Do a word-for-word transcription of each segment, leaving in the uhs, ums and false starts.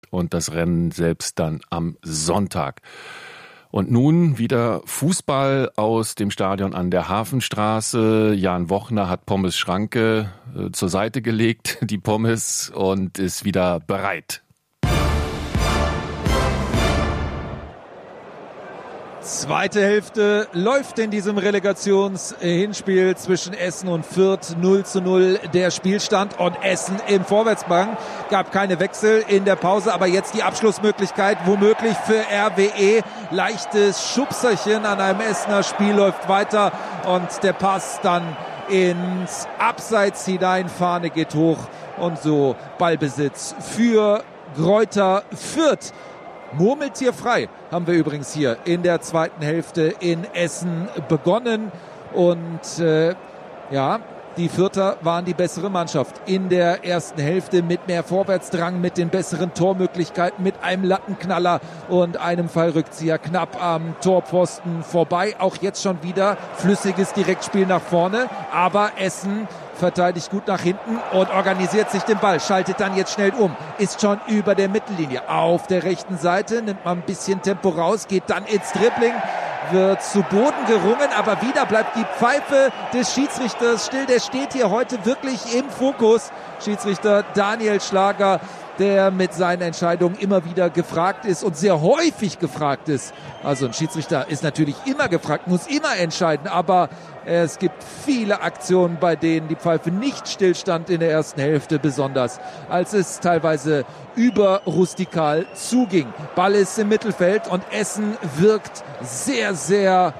und das Rennen selbst dann am Sonntag. Und nun wieder Fußball aus dem Stadion an der Hafenstraße. Jan Wochner hat Pommes Schranke äh, zur Seite gelegt, die Pommes, und ist wieder bereit. Zweite Hälfte läuft in diesem Relegationshinspiel zwischen Essen und Fürth. null zu null der Spielstand und Essen im Vorwärtsgang. Gab keine Wechsel in der Pause, aber jetzt die Abschlussmöglichkeit womöglich für R W E. Leichtes Schubserchen an einem Essener Spiel läuft weiter und der Pass dann ins Abseits hinein. Fahne geht hoch und so Ballbesitz für Greuther Fürth. Murmeltierfrei haben wir übrigens hier in der zweiten Hälfte in Essen begonnen. Und äh, ja, die Fürther waren die bessere Mannschaft in der ersten Hälfte mit mehr Vorwärtsdrang, mit den besseren Tormöglichkeiten, mit einem Lattenknaller und einem Fallrückzieher knapp am Torpfosten vorbei. Auch jetzt schon wieder flüssiges Direktspiel nach vorne, aber Essen verteidigt gut nach hinten und organisiert sich den Ball, schaltet dann jetzt schnell um, ist schon über der Mittellinie auf der rechten Seite, nimmt mal ein bisschen Tempo raus, geht dann ins Dribbling, wird zu Boden gerungen, aber wieder bleibt die Pfeife des Schiedsrichters still. Der steht hier heute wirklich im Fokus. Schiedsrichter Daniel Schlager, der mit seinen Entscheidungen immer wieder gefragt ist und sehr häufig gefragt ist. Also ein Schiedsrichter ist natürlich immer gefragt, muss immer entscheiden, aber es gibt viele Aktionen, bei denen die Pfeife nicht stillstand in der ersten Hälfte, besonders als es teilweise über rustikal zuging. Ball ist im Mittelfeld und Essen wirkt sehr, sehr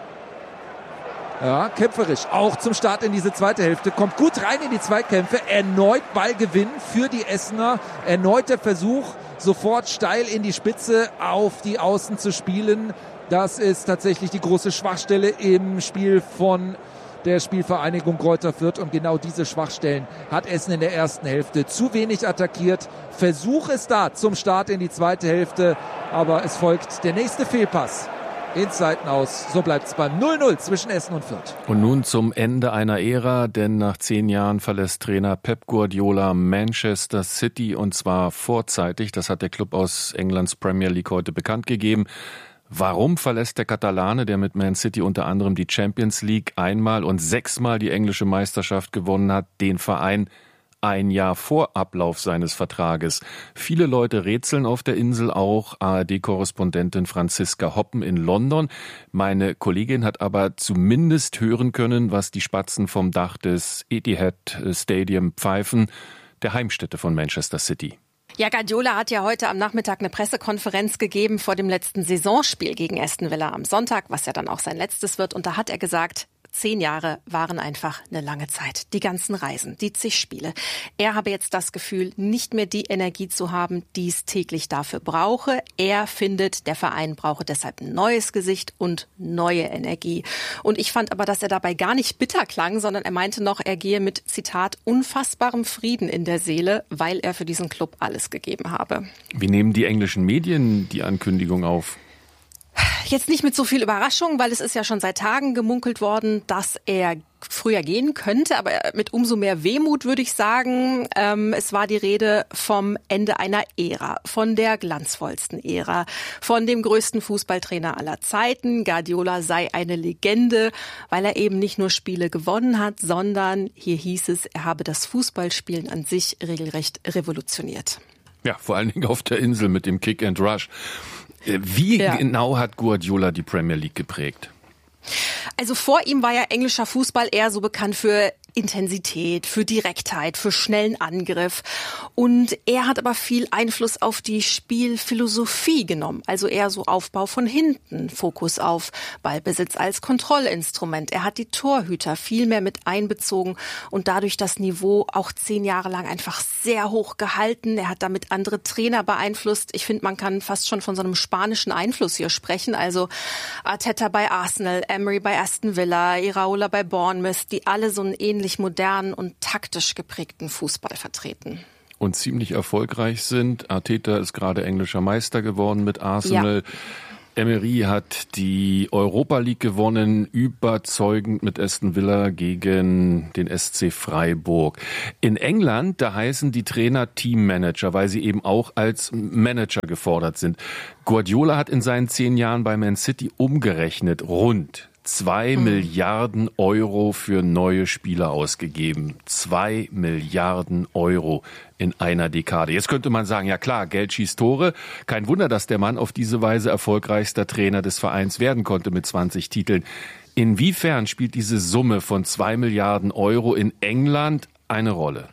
ja, kämpferisch. Auch zum Start in diese zweite Hälfte. Kommt gut rein in die Zweikämpfe. Erneut Ballgewinn für die Essener. Erneut der Versuch, sofort steil in die Spitze auf die Außen zu spielen. Das ist tatsächlich die große Schwachstelle im Spiel von der Spielvereinigung Greuther Fürth. Und genau diese Schwachstellen hat Essen in der ersten Hälfte zu wenig attackiert. Versuch ist da zum Start in die zweite Hälfte. Aber es folgt der nächste Fehlpass ins Seitenaus. So bleibt es beim null null zwischen Essen und Fürth. Und nun zum Ende einer Ära, denn nach zehn Jahren verlässt Trainer Pep Guardiola Manchester City, und zwar vorzeitig. Das hat der Club aus Englands Premier League heute bekannt gegeben. Warum verlässt der Katalane, der mit Man City unter anderem die Champions League einmal und sechsmal die englische Meisterschaft gewonnen hat, den Verein ein Jahr vor Ablauf seines Vertrages? Viele Leute rätseln auf der Insel, auch A R D-Korrespondentin Franziska Hoppen in London. Meine Kollegin hat aber zumindest hören können, was die Spatzen vom Dach des Etihad Stadium pfeifen, der Heimstätte von Manchester City. Ja, Guardiola hat ja heute am Nachmittag eine Pressekonferenz gegeben vor dem letzten Saisonspiel gegen Aston Villa am Sonntag, was ja dann auch sein letztes wird. Und da hat er gesagt, Zehn Jahre waren einfach eine lange Zeit. Die ganzen Reisen, die zig Spiele. Er habe jetzt das Gefühl, nicht mehr die Energie zu haben, die es täglich dafür brauche. Er findet, der Verein brauche deshalb ein neues Gesicht und neue Energie. Und ich fand aber, dass er dabei gar nicht bitter klang, sondern er meinte noch, er gehe mit, Zitat, unfassbarem Frieden in der Seele, weil er für diesen Club alles gegeben habe. Wie nehmen die englischen Medien die Ankündigung auf? Jetzt nicht mit so viel Überraschung, weil es ist ja schon seit Tagen gemunkelt worden, dass er früher gehen könnte, aber mit umso mehr Wehmut würde ich sagen. Ähm, es war die Rede vom Ende einer Ära, von der glanzvollsten Ära, von dem größten Fußballtrainer aller Zeiten. Guardiola sei eine Legende, weil er eben nicht nur Spiele gewonnen hat, sondern, hier hieß es, er habe das Fußballspielen an sich regelrecht revolutioniert. Ja, vor allen Dingen auf der Insel mit dem Kick and Rush. Wie ja. genau hat Guardiola die Premier League geprägt? Also vor ihm war ja englischer Fußball eher so bekannt für Intensität, für Direktheit, für schnellen Angriff. Und er hat aber viel Einfluss auf die Spielphilosophie genommen. Also eher so Aufbau von hinten, Fokus auf Ballbesitz als Kontrollinstrument. Er hat die Torhüter viel mehr mit einbezogen und dadurch das Niveau auch zehn Jahre lang einfach sehr hoch gehalten. Er hat damit andere Trainer beeinflusst. Ich finde, man kann fast schon von so einem spanischen Einfluss hier sprechen. Also Arteta bei Arsenal, Emery bei Aston Villa, Iraola bei Bournemouth, die alle so einen ähnlichen modernen und taktisch geprägten Fußball vertreten. Und ziemlich erfolgreich sind. Arteta ist gerade englischer Meister geworden mit Arsenal. Ja. Emery hat die Europa League gewonnen, überzeugend mit Aston Villa gegen den S C Freiburg. In England, da heißen die Trainer Teammanager, weil sie eben auch als Manager gefordert sind. Guardiola hat in seinen zehn Jahren bei Man City umgerechnet rund zwei hm. Milliarden Euro für neue Spieler ausgegeben. Zwei Milliarden Euro in einer Dekade. Jetzt könnte man sagen, ja klar, Geld schießt Tore. Kein Wunder, dass der Mann auf diese Weise erfolgreichster Trainer des Vereins werden konnte mit zwanzig Titeln. Inwiefern spielt diese Summe von zwei Milliarden Euro in England eine Rolle?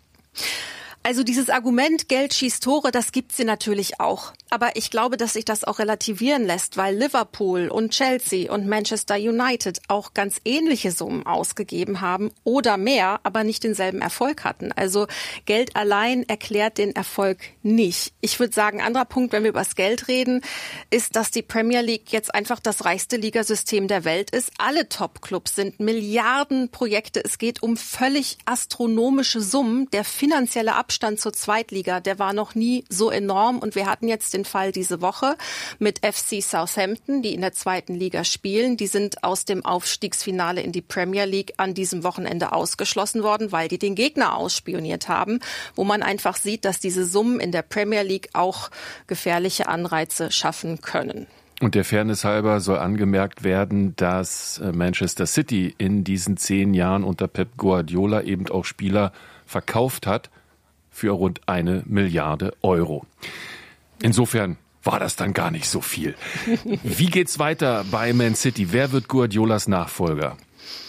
Also dieses Argument, Geld schießt Tore, das gibt's natürlich auch. Aber ich glaube, dass sich das auch relativieren lässt, weil Liverpool und Chelsea und Manchester United auch ganz ähnliche Summen ausgegeben haben oder mehr, aber nicht denselben Erfolg hatten. Also Geld allein erklärt den Erfolg nicht. Ich würde sagen, ein anderer Punkt, wenn wir über das Geld reden, ist, dass die Premier League jetzt einfach das reichste Ligasystem der Welt ist. Alle Top-Clubs sind Milliardenprojekte. Es geht um völlig astronomische Summen. Der finanzielle Abstand Abstand zur Zweitliga, der war noch nie so enorm und wir hatten jetzt den Fall diese Woche mit F C Southampton, die in der zweiten Liga spielen. Die sind aus dem Aufstiegsfinale in die Premier League an diesem Wochenende ausgeschlossen worden, weil die den Gegner ausspioniert haben, wo man einfach sieht, dass diese Summen in der Premier League auch gefährliche Anreize schaffen können. Und der Fairness halber soll angemerkt werden, dass Manchester City in diesen zehn Jahren unter Pep Guardiola eben auch Spieler verkauft hat für rund eine Milliarde Euro. Insofern war das dann gar nicht so viel. Wie geht's weiter bei Man City? Wer wird Guardiolas Nachfolger?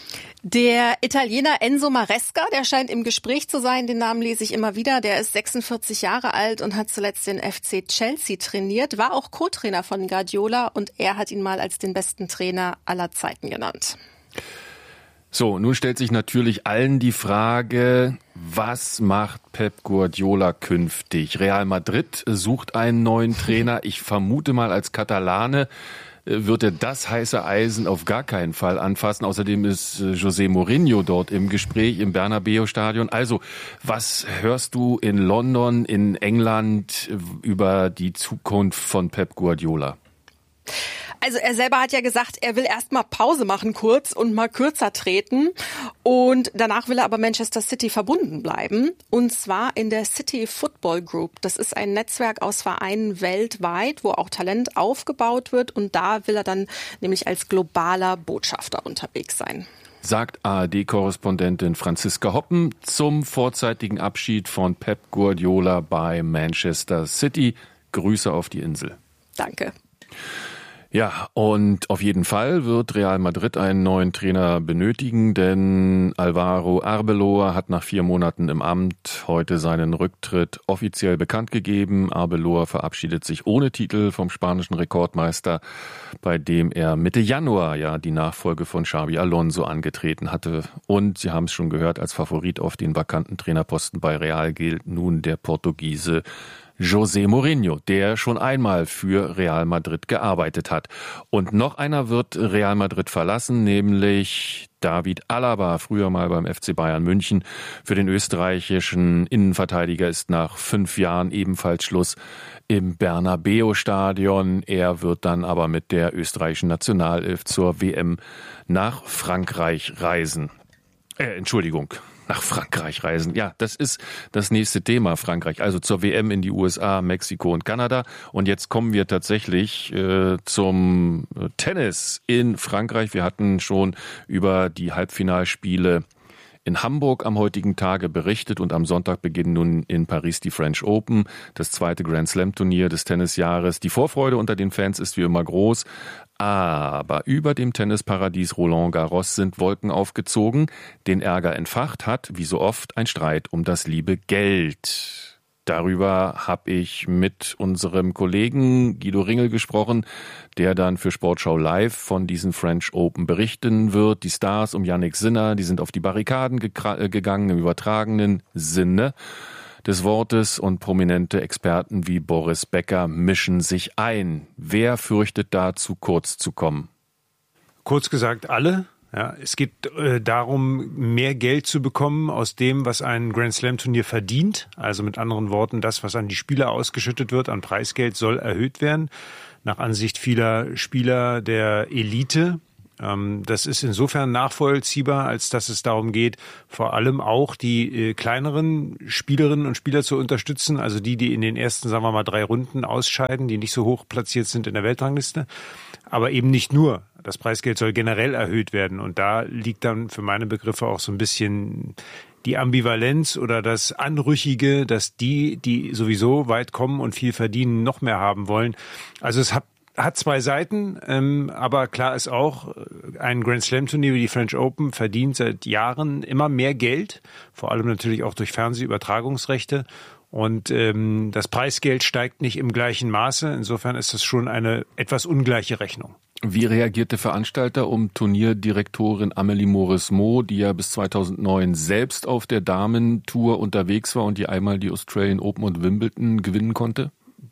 Der Italiener Enzo Maresca, der scheint im Gespräch zu sein, den Namen lese ich immer wieder. Der ist sechsundvierzig Jahre alt und hat zuletzt den F C Chelsea trainiert, war auch Co-Trainer von Guardiola und er hat ihn mal als den besten Trainer aller Zeiten genannt. So, nun stellt sich natürlich allen die Frage, was macht Pep Guardiola künftig? Real Madrid sucht einen neuen Trainer. Ich vermute mal, als Katalane wird er das heiße Eisen auf gar keinen Fall anfassen. Außerdem ist José Mourinho dort im Gespräch im Bernabeu-Stadion. Also, was hörst du in London, in England über die Zukunft von Pep Guardiola? Also er selber hat ja gesagt, er will erst mal Pause machen kurz und mal kürzer treten und danach will er aber Manchester City verbunden bleiben und zwar in der City Football Group. Das ist ein Netzwerk aus Vereinen weltweit, wo auch Talent aufgebaut wird und da will er dann nämlich als globaler Botschafter unterwegs sein. Sagt A R D-Korrespondentin Franziska Hoppen zum vorzeitigen Abschied von Pep Guardiola bei Manchester City. Grüße auf die Insel. Danke. Ja, und auf jeden Fall wird Real Madrid einen neuen Trainer benötigen, denn Alvaro Arbeloa hat nach vier Monaten im Amt heute seinen Rücktritt offiziell bekannt gegeben. Arbeloa verabschiedet sich ohne Titel vom spanischen Rekordmeister, bei dem er Mitte Januar ja die Nachfolge von Xabi Alonso angetreten hatte. Und Sie haben es schon gehört, als Favorit auf den vakanten Trainerposten bei Real gilt nun der Portugiese José Mourinho, der schon einmal für Real Madrid gearbeitet hat. Und noch einer wird Real Madrid verlassen, nämlich David Alaba, früher mal beim F C Bayern München. Für den österreichischen Innenverteidiger ist nach fünf Jahren ebenfalls Schluss im Bernabeu-Stadion. Er wird dann aber mit der österreichischen Nationalelf zur W M nach Frankreich reisen. Äh, Entschuldigung. Nach Frankreich reisen. Ja, das ist das nächste Thema, Frankreich. Also zur W M in die U S A, Mexiko und Kanada. Und jetzt kommen wir tatsächlich äh, zum Tennis in Frankreich. Wir hatten schon über die Halbfinalspiele in Hamburg am heutigen Tage berichtet und am Sonntag beginnen nun in Paris die French Open, das zweite Grand Slam Turnier des Tennisjahres. Die Vorfreude unter den Fans ist wie immer groß, aber über dem Tennisparadies Roland Garros sind Wolken aufgezogen. Den Ärger entfacht hat, wie so oft, ein Streit um das liebe Geld. Darüber habe ich mit unserem Kollegen Guido Ringel gesprochen, der dann für Sportschau Live von diesen French Open berichten wird. Die Stars um Jannik Sinner, die sind auf die Barrikaden ge- gegangen im übertragenen Sinne des Wortes und prominente Experten wie Boris Becker mischen sich ein. Wer fürchtet da zu kurz zu kommen? Kurz gesagt alle. Ja, es geht äh, darum, mehr Geld zu bekommen aus dem, was ein Grand Slam Turnier verdient. Also mit anderen Worten, das, was an die Spieler ausgeschüttet wird, an Preisgeld, soll erhöht werden. nach Ansicht vieler Spieler der Elite. Das ist insofern nachvollziehbar, als dass es darum geht, vor allem auch die äh, kleineren Spielerinnen und Spieler zu unterstützen, also die, die in den ersten, sagen wir mal, drei Runden ausscheiden, die nicht so hoch platziert sind in der Weltrangliste. Aber eben nicht nur. Das Preisgeld soll generell erhöht werden. Und da liegt dann für meine Begriffe auch so ein bisschen die Ambivalenz oder das Anrüchige, dass die, die sowieso weit kommen und viel verdienen, noch mehr haben wollen. Also es hat Hat zwei Seiten, ähm, aber klar ist auch, ein Grand Slam Turnier wie die French Open verdient seit Jahren immer mehr Geld, vor allem natürlich auch durch Fernsehübertragungsrechte. Und ähm, das Preisgeld steigt nicht im gleichen Maße. Insofern ist das schon eine etwas ungleiche Rechnung. Wie reagiert der Veranstalter um Turnierdirektorin Amélie Mauresmo, die ja bis zweitausendneun selbst auf der Damentour unterwegs war und die einmal die Australian Open und Wimbledon gewinnen konnte?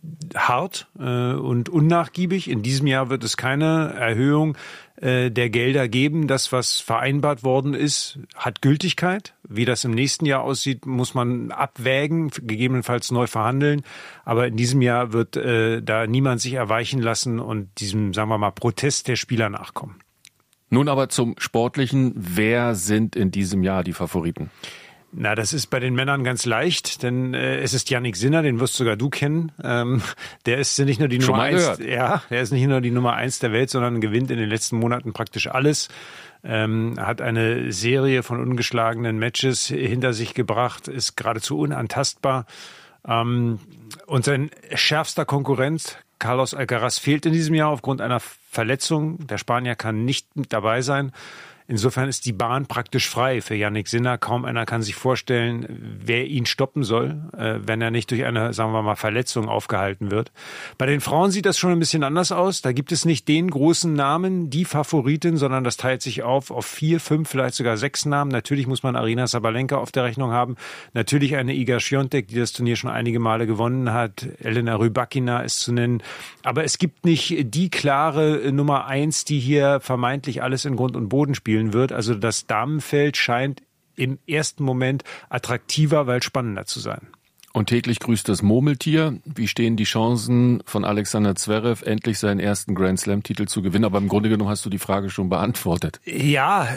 Hart äh, und unnachgiebig. In diesem Jahr wird es keine Erhöhung äh, der Gelder geben. Das, was vereinbart worden ist, hat Gültigkeit. Wie das im nächsten Jahr aussieht, muss man abwägen, gegebenenfalls neu verhandeln. Aber in diesem Jahr wird äh, da niemand sich erweichen lassen und diesem, sagen wir mal, Protest der Spieler nachkommen. Nun aber zum Sportlichen. Wer sind in diesem Jahr die Favoriten? Na, das ist bei den Männern ganz leicht, denn äh, es ist Jannik Sinner, den wirst sogar du kennen. Ähm, der ist nicht nur die Nummer eins, ja, der ist nicht nur die Nummer eins der Welt, sondern gewinnt in den letzten Monaten praktisch alles. Ähm, hat eine Serie von ungeschlagenen Matches hinter sich gebracht, ist geradezu unantastbar. Ähm, und sein schärfster Konkurrent Carlos Alcaraz fehlt in diesem Jahr aufgrund einer Verletzung. Der Spanier kann nicht mit dabei sein. Insofern ist die Bahn praktisch frei für Jannik Sinner. Kaum einer kann sich vorstellen, wer ihn stoppen soll, wenn er nicht durch eine, sagen wir mal, Verletzung aufgehalten wird. Bei den Frauen sieht das schon ein bisschen anders aus. Da gibt es nicht den großen Namen, die Favoritin, sondern das teilt sich auf auf vier, fünf, vielleicht sogar sechs Namen. Natürlich muss man Aryna Sabalenka auf der Rechnung haben. Natürlich eine Iga Świątek, die das Turnier schon einige Male gewonnen hat. Elena Rybakina ist zu nennen. Aber es gibt nicht die klare Nummer eins, die hier vermeintlich alles in Grund und Boden spielt wird. Also das Damenfeld scheint im ersten Moment attraktiver, weil spannender zu sein. Und täglich grüßt das Murmeltier. Wie stehen die Chancen von Alexander Zverev, endlich seinen ersten Grand Slam-Titel zu gewinnen? Aber im Grunde genommen hast du die Frage schon beantwortet. Ja,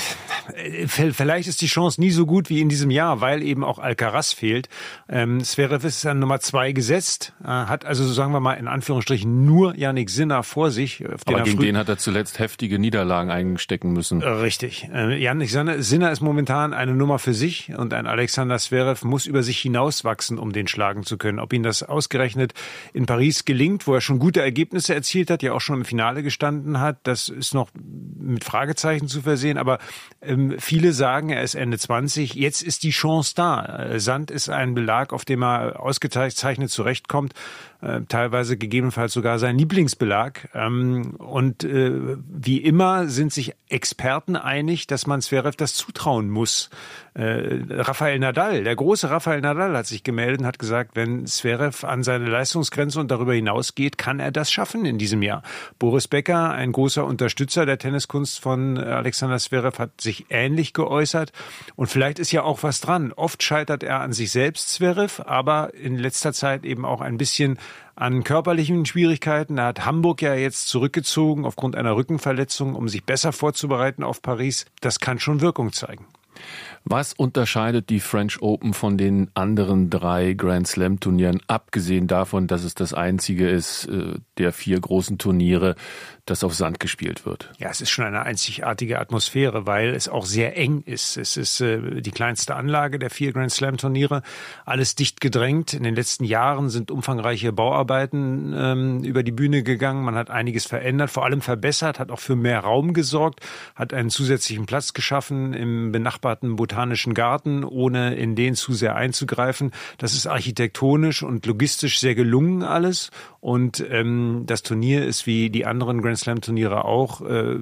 vielleicht ist die Chance nie so gut wie in diesem Jahr, weil eben auch Alcaraz fehlt. Ähm, Zverev ist an Nummer zwei gesetzt, äh, hat also, sagen wir mal, in Anführungsstrichen nur Yannick Sinner vor sich. Auf den Aber er gegen früh- den hat er zuletzt heftige Niederlagen einstecken müssen. Richtig. Äh, Yannick Sinner ist momentan eine Nummer für sich und ein Alexander Zverev muss über sich hinauswachsen, um den schlagen zu können. Ob ihm das ausgerechnet in Paris gelingt, wo er schon gute Ergebnisse erzielt hat, ja auch schon im Finale gestanden hat, das ist noch mit Fragezeichen zu versehen. Aber ähm, viele sagen, er ist Ende zwanzig. Jetzt ist die Chance da. Sand ist ein Belag, auf dem er ausgezeichnet zurechtkommt. Äh, teilweise gegebenenfalls sogar sein Lieblingsbelag. Ähm, und äh, wie immer sind sich Experten einig, dass man Zverev das zutrauen muss. Äh, Rafael Nadal, der große Rafael Nadal hat sich gemeldet und hat gesagt, wenn Zverev an seine Leistungsgrenze und darüber hinausgeht, kann er das schaffen in diesem Jahr. Boris Becker, ein großer Unterstützer der Tenniskunst von Alexander Zverev, hat sich ähnlich geäußert. Und vielleicht ist ja auch was dran. Oft scheitert er an sich selbst, Zverev, aber in letzter Zeit eben auch ein bisschen an körperlichen Schwierigkeiten. Er hat Hamburg ja jetzt zurückgezogen aufgrund einer Rückenverletzung, um sich besser vorzubereiten auf Paris. Das kann schon Wirkung zeigen. Was unterscheidet die French Open von den anderen drei Grand Slam Turnieren, abgesehen davon, dass es das einzige ist der vier großen Turniere, das auf Sand gespielt wird? Ja, es ist schon eine einzigartige Atmosphäre, weil es auch sehr eng ist. Es ist äh, die kleinste Anlage der vier Grand Slam Turniere, alles dicht gedrängt. In den letzten Jahren sind umfangreiche Bauarbeiten ähm, über die Bühne gegangen. Man hat einiges verändert, vor allem verbessert, hat auch für mehr Raum gesorgt, hat einen zusätzlichen Platz geschaffen im benachbarten Botanischen Garten, ohne in den zu sehr einzugreifen. Das ist architektonisch und logistisch sehr gelungen alles. Und ähm, das Turnier ist wie die anderen Grand Slam Turniere auch äh,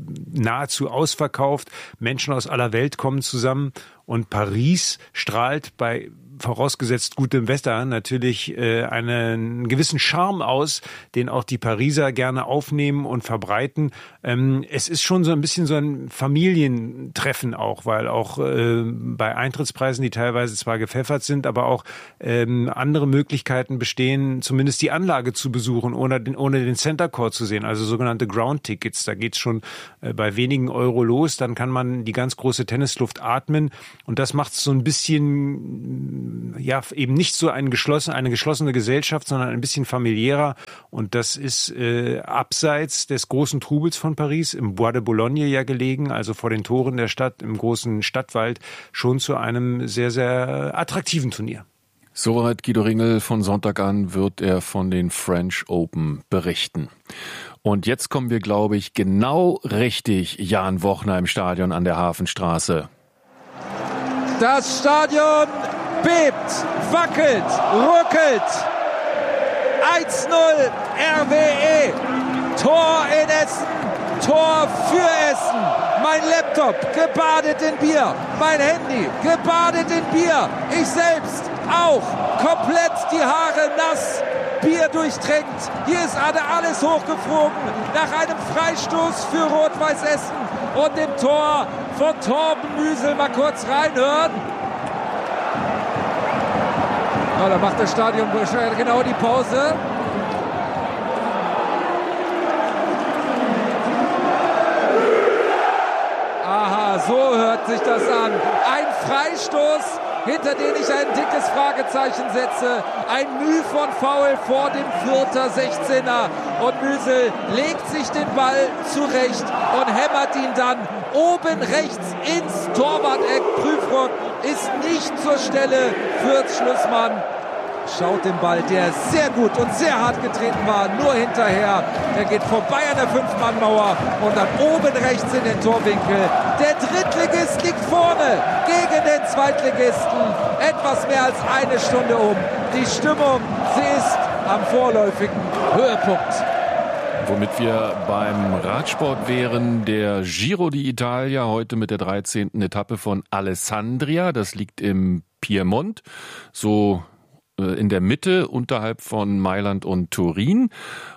nahezu ausverkauft. Menschen aus aller Welt kommen zusammen und Paris strahlt bei vorausgesetzt gutem Wetter natürlich äh, einen gewissen Charme aus, den auch die Pariser gerne aufnehmen und verbreiten. Ähm, es ist schon so ein bisschen so ein Familientreffen auch, weil auch äh, bei Eintrittspreisen, die teilweise zwar gepfeffert sind, aber auch ähm, andere Möglichkeiten bestehen, zumindest die Anlage zu besuchen, ohne den, ohne den Center Court zu sehen, also sogenannte Ground Tickets. Da geht's schon äh, bei wenigen Euro los, dann kann man die ganz große Tennisluft atmen und das macht so ein bisschen, ja, eben nicht so ein geschlossen, eine geschlossene Gesellschaft, sondern ein bisschen familiärer und das ist äh, abseits des großen Trubels von Paris, im Bois de Boulogne ja gelegen, also vor den Toren der Stadt, im großen Stadtwald, schon zu einem sehr, sehr attraktiven Turnier. Soweit Guido Ringel. Von Sonntag an wird er von den French Open berichten. Und jetzt kommen wir, glaube ich, genau richtig Jan Wochner im Stadion an der Hafenstraße. Das Stadion bebt, wackelt, ruckelt. eins null R W E. Tor in Essen. Tor für Essen. Mein Laptop gebadet in Bier. Mein Handy gebadet in Bier. Ich selbst auch. Komplett die Haare nass. Bier durchtränkt. Hier ist alles hochgeflogen. Nach einem Freistoß für Rot-Weiß Essen und dem Tor von Torben Müsel. Mal kurz reinhören. Ja, da macht das Stadion genau die Pause. Aha, so hört sich das an. Ein Freistoß, hinter den ich ein dickes Fragezeichen setze. Ein Müh von Foul vor dem Fürther sechzehner. Und Müsel legt sich den Ball zurecht und hämmert ihn dann oben rechts ins Torwart-Eck. Prüfrock ist nicht zur Stelle. Fürths Schlussmann schaut den Ball, der sehr gut und sehr hart getreten war, nur hinterher. Er geht vorbei an der Fünf-Mann-Mauer und dann oben rechts in den Torwinkel. Der Drittligist liegt vorne gegen den Zweitligisten. Etwas mehr als eine Stunde um. Die Stimmung, sie ist am vorläufigen Höhepunkt. Womit wir beim Radsport wären, der Giro d'Italia heute mit der dreizehnten Etappe von Alessandria. Das liegt im Piemont, so in der Mitte, unterhalb von Mailand und Turin,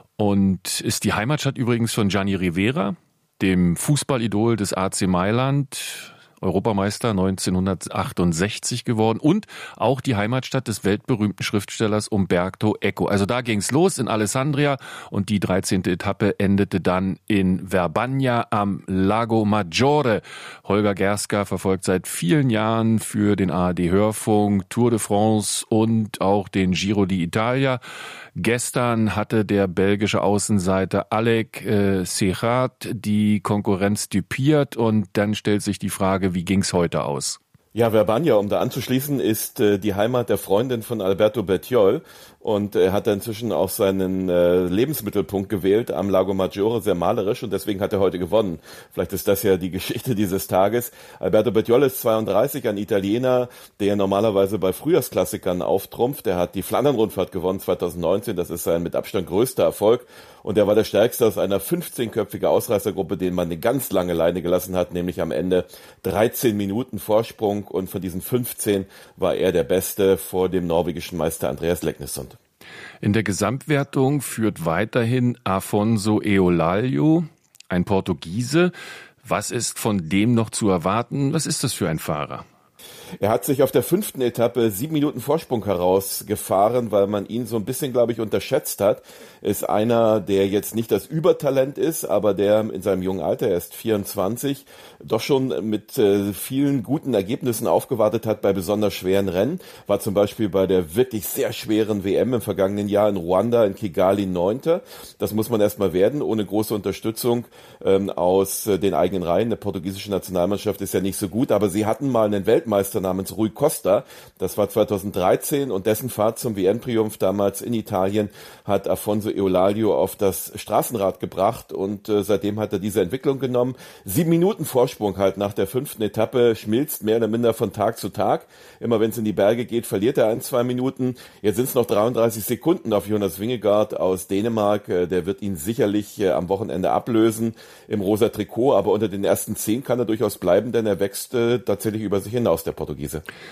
und ist die Heimatstadt übrigens von Gianni Rivera, dem Fußballidol des A C Mailand, Europameister neunzehnhundertachtundsechzig geworden, und auch die Heimatstadt des weltberühmten Schriftstellers Umberto Eco. Also da ging's los in Alessandria und die dreizehnte Etappe endete dann in Verbania am Lago Maggiore. Holger Gerska verfolgt seit vielen Jahren für den A R D-Hörfunk Tour de France und auch den Giro d'Italia. Gestern hatte der belgische Außenseiter Alec äh, Serrat die Konkurrenz düpiert und dann stellt sich die Frage, wie ging's heute aus? Ja, Verbania, um da anzuschließen, ist äh, die Heimat der Freundin von Alberto Bettiol und er hat inzwischen auch seinen äh, Lebensmittelpunkt gewählt am Lago Maggiore, sehr malerisch, und deswegen hat er heute gewonnen. Vielleicht ist das ja die Geschichte dieses Tages. Alberto Bettiol ist zweiunddreißig, ein Italiener, der normalerweise bei Frühjahrsklassikern auftrumpft. Er hat die Flandern-Rundfahrt gewonnen zweitausendneunzehn, das ist sein mit Abstand größter Erfolg. Und er war der Stärkste aus einer fünfzehnköpfigen Ausreißergruppe, den man eine ganz lange Leine gelassen hat, nämlich am Ende dreizehn Minuten Vorsprung. Und von diesen fünfzehn war er der Beste vor dem norwegischen Meister Andreas Leknessund. In der Gesamtwertung führt weiterhin Afonso Eolalio, ein Portugiese. Was ist von dem noch zu erwarten? Was ist das für ein Fahrer? Er hat sich auf der fünften Etappe sieben Minuten Vorsprung herausgefahren, weil man ihn so ein bisschen, glaube ich, unterschätzt hat. Ist einer, der jetzt nicht das Übertalent ist, aber der in seinem jungen Alter, er ist vierundzwanzig, doch schon mit äh, vielen guten Ergebnissen aufgewartet hat bei besonders schweren Rennen. War zum Beispiel bei der wirklich sehr schweren W M im vergangenen Jahr in Ruanda, in Kigali, Neunter. Das muss man erstmal werden, ohne große Unterstützung ähm, aus äh, den eigenen Reihen. Der portugiesische Nationalmannschaft ist ja nicht so gut, aber sie hatten mal einen Weltmeister namens Rui Costa. Das war zweitausenddreizehn und dessen Fahrt zum W M-Triumph damals in Italien hat Afonso Eolalio auf das Straßenrad gebracht und äh, seitdem hat er diese Entwicklung genommen. Sieben Minuten Vorsprung halt nach der fünften Etappe, schmilzt mehr oder minder von Tag zu Tag. Immer wenn es in die Berge geht, verliert er ein, zwei Minuten. Jetzt sind es noch dreiunddreißig Sekunden auf Jonas Vingegaard aus Dänemark. Äh, der wird ihn sicherlich äh, am Wochenende ablösen im rosa Trikot, aber unter den ersten zehn kann er durchaus bleiben, denn er wächst äh, tatsächlich über sich hinaus, der Portugiese.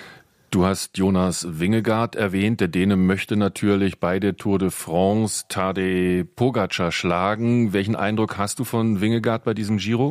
Du hast Jonas Vingegaard erwähnt. Der Däne möchte natürlich bei der Tour de France Tadej Pogačar schlagen. Welchen Eindruck hast du von Vingegaard bei diesem Giro?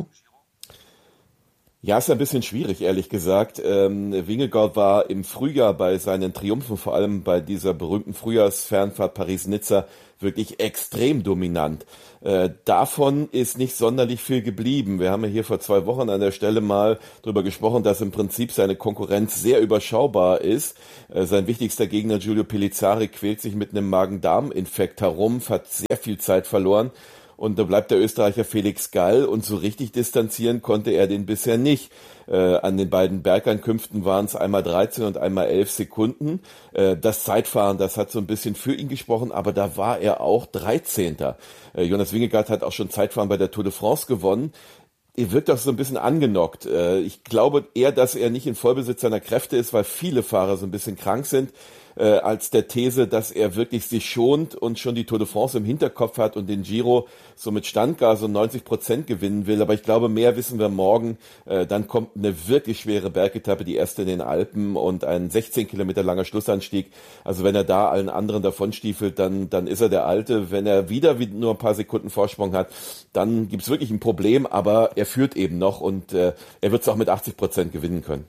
Ja, ist ein bisschen schwierig, ehrlich gesagt. Ähm, Vingegaard war im Frühjahr bei seinen Triumphen, vor allem bei dieser berühmten Frühjahrsfernfahrt Paris-Nizza, wirklich extrem dominant. Äh, davon ist nicht sonderlich viel geblieben. Wir haben ja hier vor zwei Wochen an der Stelle mal drüber gesprochen, dass im Prinzip seine Konkurrenz sehr überschaubar ist. Äh, sein wichtigster Gegner Giulio Pellizzari quält sich mit einem Magen-Darm-Infekt herum, hat sehr viel Zeit verloren. Und da bleibt der Österreicher Felix Gall und so richtig distanzieren konnte er den bisher nicht. Äh, an den beiden Bergankünften waren es einmal dreizehn und einmal elf Sekunden. Äh, das Zeitfahren, das hat so ein bisschen für ihn gesprochen, aber da war er auch dreizehnter. Äh, Jonas Vingegaard hat auch schon Zeitfahren bei der Tour de France gewonnen. Er wirkt auch so ein bisschen angenockt. Äh, ich glaube eher, dass er nicht in Vollbesitz seiner Kräfte ist, weil viele Fahrer so ein bisschen krank sind. Äh, als der These, dass er wirklich sich schont und schon die Tour de France im Hinterkopf hat und den Giro so mit Standgas und neunzig Prozent gewinnen will. Aber ich glaube, mehr wissen wir morgen. Äh, dann kommt eine wirklich schwere Bergetappe, die erste in den Alpen und ein sechzehn Kilometer langer Schlussanstieg. Also wenn er da allen anderen davonstiefelt, dann, dann ist er der Alte. Wenn er wieder nur ein paar Sekunden Vorsprung hat, dann gibt's wirklich ein Problem. Aber er führt eben noch und äh, er wird es auch mit achtzig Prozent gewinnen können.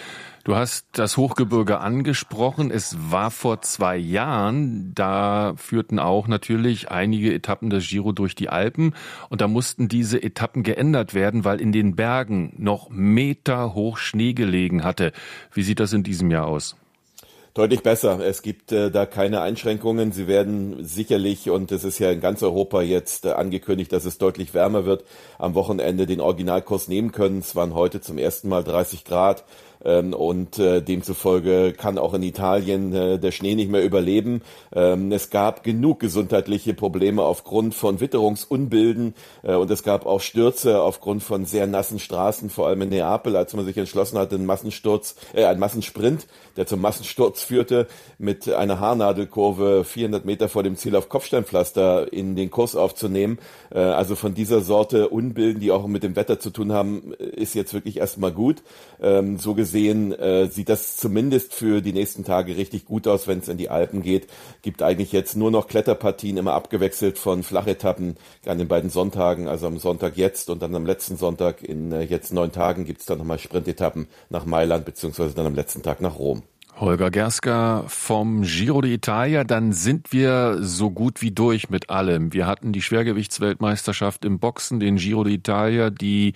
Du hast das Hochgebirge angesprochen. Es war vor zwei Jahren, da führten auch natürlich einige Etappen des Giro durch die Alpen und da mussten diese Etappen geändert werden, weil in den Bergen noch meterhoch Schnee gelegen hatte. Wie sieht das in diesem Jahr aus? Deutlich besser. Es gibt äh, da keine Einschränkungen. Sie werden sicherlich, und es ist ja in ganz Europa jetzt äh, angekündigt, dass es deutlich wärmer wird, am Wochenende den Originalkurs nehmen können. Es waren heute zum ersten Mal dreißig Grad. Ähm, und äh, demzufolge kann auch in Italien äh, der Schnee nicht mehr überleben. Ähm, es gab genug gesundheitliche Probleme aufgrund von Witterungsunbilden äh, und es gab auch Stürze aufgrund von sehr nassen Straßen, vor allem in Neapel, als man sich entschlossen hatte, einen Massensturz, äh, einen Massensprint, der zum Massensturz führte, mit einer Haarnadelkurve vierhundert Meter vor dem Ziel auf Kopfsteinpflaster in den Kurs aufzunehmen. Äh, also von dieser Sorte Unbilden, die auch mit dem Wetter zu tun haben, ist jetzt wirklich erstmal gut. Ähm, so gesehen Sehen, äh, sieht das zumindest für die nächsten Tage richtig gut aus, wenn es in die Alpen geht. Gibt eigentlich jetzt nur noch Kletterpartien, immer abgewechselt von Flachetappen an den beiden Sonntagen, also am Sonntag jetzt und dann am letzten Sonntag in äh, jetzt neun Tagen gibt es dann nochmal Sprintetappen nach Mailand beziehungsweise dann am letzten Tag nach Rom. Holger Gerska vom Giro d'Italia, dann sind wir so gut wie durch mit allem. Wir hatten die Schwergewichtsweltmeisterschaft im Boxen, den Giro d'Italia, die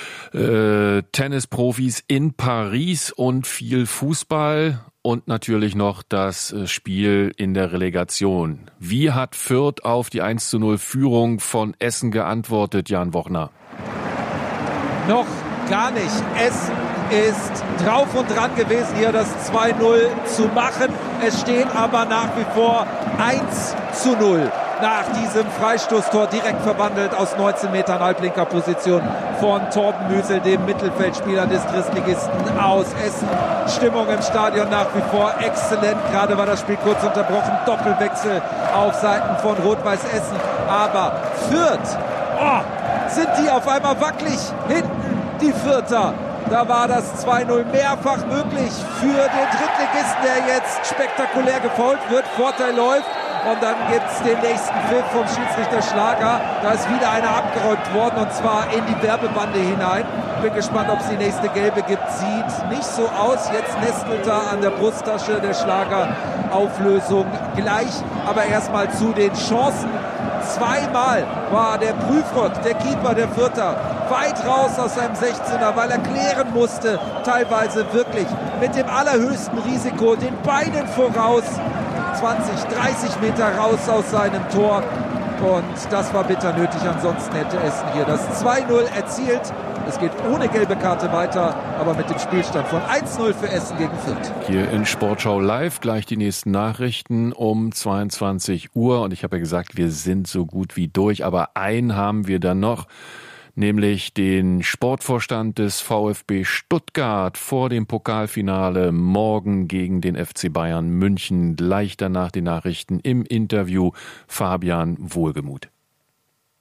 Äh, Tennisprofis in Paris und viel Fußball und natürlich noch das Spiel in der Relegation. Wie hat Fürth auf die eins zu null Führung von Essen geantwortet, Jan Wochner? Noch gar nicht. Essen ist drauf und dran gewesen, hier das zwei null zu machen. Es steht aber nach wie vor eins zu null. Nach diesem Freistoßtor direkt verwandelt aus neunzehn Metern halblinker Position von Torben Müsel, dem Mittelfeldspieler des Drittligisten aus Essen. Stimmung im Stadion nach wie vor exzellent. Gerade war das Spiel kurz unterbrochen. Doppelwechsel auf Seiten von Rot-Weiß Essen. Aber Fürth, oh, sind die auf einmal wackelig hinten, die Fürther. Da war das zwei null mehrfach möglich für den Drittligisten, der jetzt spektakulär gefoult wird. Vorteil läuft. Und dann gibt's den nächsten Pfiff vom Schiedsrichter Schlager. Da ist wieder einer abgeräumt worden und zwar in die Werbebande hinein. Bin gespannt, ob es die nächste gelbe gibt. Sieht nicht so aus. Jetzt nestelt er an der Brusttasche der Schlager. Auflösung gleich. Aber erstmal zu den Chancen. Zweimal war der Prüfgott, der Keeper der Fürther, weit raus aus seinem sechzehner, weil er klären musste, teilweise wirklich mit dem allerhöchsten Risiko, den Beinen voraus, zwanzig, dreißig Meter raus aus seinem Tor. Und das war bitter nötig, ansonsten hätte Essen hier das zwei null erzielt. Es geht ohne gelbe Karte weiter, aber mit dem Spielstand von eins null für Essen gegen Fürth. Hier in Sportschau Live gleich die nächsten Nachrichten um zweiundzwanzig Uhr. Und ich habe ja gesagt, wir sind so gut wie durch, aber einen haben wir dann noch, nämlich den Sportvorstand des VfB Stuttgart vor dem Pokalfinale morgen gegen den F C Bayern München. Gleich danach die Nachrichten im Interview Fabian Wohlgemuth.